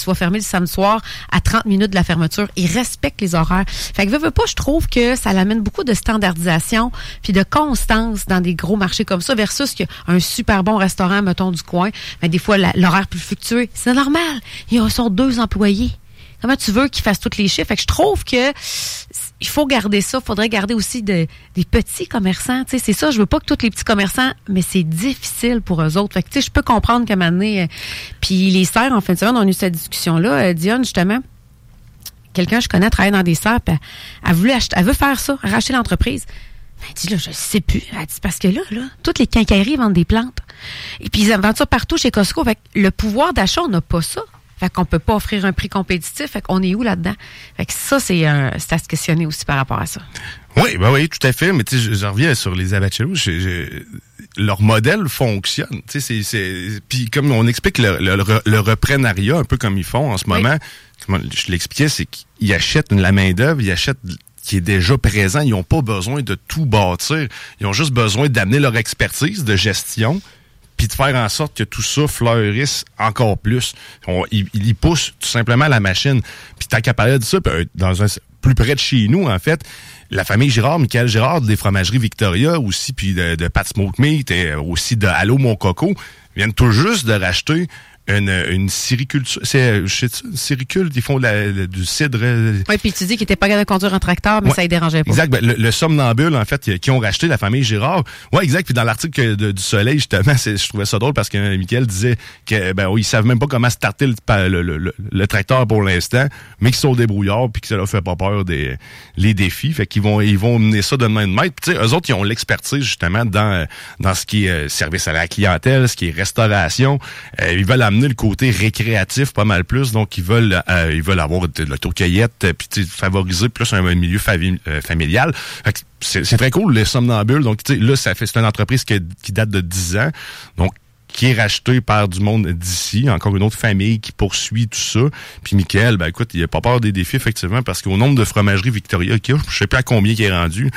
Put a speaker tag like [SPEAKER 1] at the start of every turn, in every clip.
[SPEAKER 1] soit fermé le samedi soir à 30 minutes de la fermeture. Ils respectent les horaires. Fait que veux pas, je trouve que ça l'amène beaucoup de standardisation puis de constance dans des gros marchés comme ça versus qu'un super bon restaurant, mettons, du coin, mais des fois, l'horaire plus fluctué. C'est normal. Ils sont 2 employés. Comment tu veux qu'ils fassent tous les chiffres? Fait que je trouve que il faut garder ça. Il faudrait garder aussi des petits commerçants. Tu sais, c'est ça. Je veux pas que tous les petits commerçants, mais c'est difficile pour eux autres. Fait que tu sais, je peux comprendre qu'à un moment donné, puis les serres, en fin de semaine, on a eu cette discussion-là. Dionne, justement, quelqu'un que je connais travaille dans des serres, puis elle veut faire ça, racheter l'entreprise. Elle dit, là, je sais plus. Elle dit, parce que là, toutes les quincailleries vendent des plantes. Et puis, ils vendent ça partout chez Costco. Fait que le pouvoir d'achat, on n'a pas ça. Fait qu'on peut pas offrir un prix compétitif. Fait qu'on est où là-dedans? Fait que ça, c'est à se questionner aussi par rapport à ça.
[SPEAKER 2] Oui, tout à fait. Mais tu sais, je reviens sur les Avacheros. Leur modèle fonctionne. Tu sais, puis comme on explique le reprenariat, un peu comme ils font en ce moment, comme je l'expliquais, c'est qu'ils achètent la main-d'œuvre, ils achètent qui est déjà présent. Ils n'ont pas besoin de tout bâtir. Ils ont juste besoin d'amener leur expertise de gestion puis de faire en sorte que tout ça fleurisse encore plus. Ils poussent tout simplement la machine. Puis tant qu'à parler de ça, plus près de chez nous, en fait, la famille Girard, Michael Girard, des fromageries Victoria aussi, puis de Pat Smoke Meat, et aussi de Allô Mon Coco, viennent tout juste de racheter une sériculture. C'est une séricule, ils font du cidre.
[SPEAKER 1] Oui, puis tu dis qu'ils n'étaient pas capables de conduire un tracteur, mais ça ne dérangeait pas.
[SPEAKER 2] Exact. Ben, le somnambule, en fait, qui ont racheté la famille Girard. Oui, exact. Puis dans l'article du Soleil, justement, je trouvais ça drôle parce que Michael disait que ils savent même pas comment starter le tracteur pour l'instant, mais qu'ils sont débrouillards puis que ça leur fait pas peur les défis. Fait qu'ils vont mener ça de main de maître. Puis tu sais, eux autres, ils ont l'expertise justement dans ce qui est service à la clientèle, ce qui est restauration. Ils veulent amener le côté récréatif pas mal plus, donc ils veulent avoir de l'autocueillette puis favoriser plus un milieu familial. Fait que c'est très cool les somnambules. Donc là c'est une entreprise qui date de 10 ans. Donc qui est racheté par du monde d'ici, encore une autre famille qui poursuit tout ça. Puis Michael, écoute, il a pas peur des défis, effectivement, parce qu'au nombre de fromageries Victoria qu'il y a, je sais pas à combien il est rendu,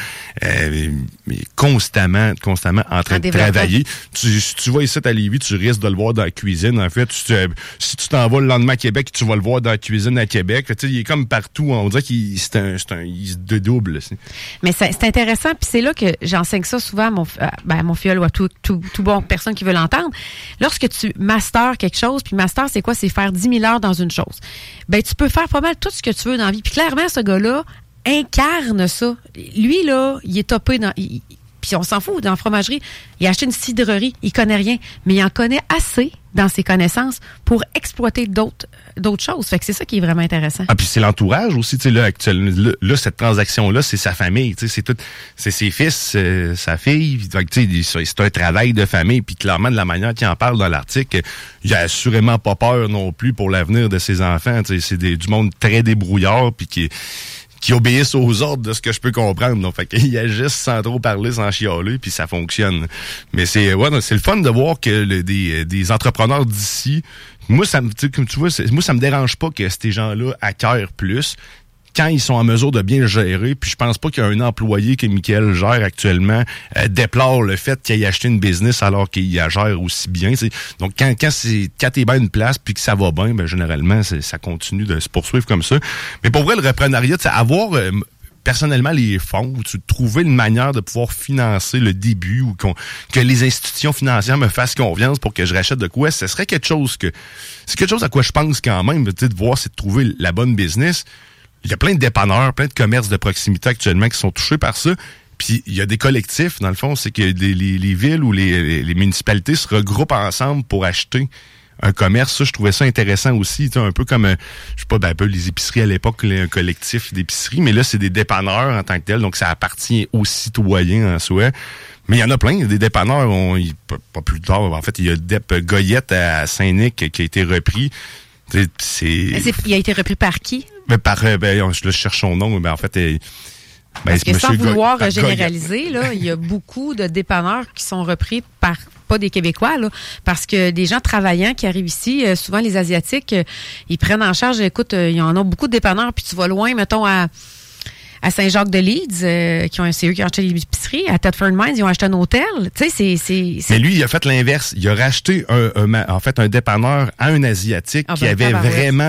[SPEAKER 2] mais constamment en train de travailler. Si tu vas ici à Lévis, tu risques de le voir dans la cuisine. En fait, si tu t'en vas le lendemain à Québec, tu vas le voir dans la cuisine à Québec. Fait, il est comme partout. On dirait qu'il il se dédouble.
[SPEAKER 1] Mais c'est intéressant, puis c'est là que j'enseigne ça souvent à mon filleul ou à tout bon personne qui veut l'entendre. Lorsque tu masters quelque chose, puis master, c'est quoi? C'est faire 10 000 heures dans une chose. Tu peux faire pas mal tout ce que tu veux dans la vie. Puis clairement, ce gars-là incarne ça. Lui, là, il est topé dans... Puis on s'en fout, dans la fromagerie, il a acheté une cidrerie, il connaît rien, mais il en connaît assez dans ses connaissances pour exploiter d'autres choses. Fait que c'est ça qui est vraiment intéressant.
[SPEAKER 2] Ah, puis c'est l'entourage aussi, tu sais, là, actuellement, là, cette transaction-là, c'est sa famille, tu sais, c'est ses fils, sa fille, tu sais, c'est un travail de famille, puis clairement, de la manière qu'il en parle dans l'article, il a assurément pas peur non plus pour l'avenir de ses enfants, tu sais, c'est du monde très débrouillard, puis qui obéissent aux ordres de ce que je peux comprendre. Donc, fait qu'il agissent sans trop parler, sans chialer, puis ça fonctionne. Mais c'est le fun de voir que des entrepreneurs d'ici, moi, comme tu vois, moi, ça me dérange pas que ces gens-là acquièrent plus quand ils sont en mesure de bien le gérer. Puis je pense pas qu'il y a un employé que Michael gère actuellement déplore le fait qu'il ait acheté une business alors qu'il la gère aussi bien. T'sais. Donc quand t'es bien une place puis que ça va bien, généralement ça continue de se poursuivre comme ça. Mais pour vrai, le reprenariat, avoir personnellement les fonds, ou trouver une manière de pouvoir financer le début ou que les institutions financières me fassent confiance pour que je rachète de quoi, ce serait quelque chose à quoi je pense quand même, de voir, c'est de trouver la bonne business. Il y a plein de dépanneurs, plein de commerces de proximité actuellement qui sont touchés par ça. Puis il y a des collectifs, dans le fond, c'est que les villes ou les municipalités se regroupent ensemble pour acheter un commerce. Ça, je trouvais ça intéressant aussi. Un peu comme, je sais pas, un peu les épiceries à l'époque, un collectif d'épiceries, mais là, c'est des dépanneurs en tant que tels, donc ça appartient aux citoyens en soi. Mais il y en a plein, il y a des dépanneurs, pas plus tard, en fait, il y a Dep Goyette à Saint-Nic qui a été repris.
[SPEAKER 1] Il a été repris par qui?
[SPEAKER 2] Je cherche son nom, mais en fait...
[SPEAKER 1] Parce que sans vouloir généraliser, là, il y a beaucoup de dépanneurs qui sont repris par pas des Québécois, là, parce que des gens travaillants qui arrivent ici, souvent les Asiatiques, ils prennent en charge, écoute, ils en ont beaucoup de dépanneurs, puis tu vas loin, mettons, à Saint-Jacques-de-Leeds, c'est eux qui ont acheté l'épicerie. À Thetford Mines, ils ont acheté un hôtel. Tu sais, c'est...
[SPEAKER 2] Mais lui, il a fait l'inverse. Il a racheté un dépanneur à un Asiatique qui avait vraiment